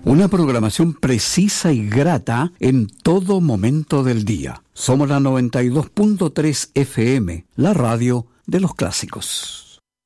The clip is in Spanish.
Una programación precisa y grata en todo momento del día. Somos la 92.3 FM, la radio de los clásicos.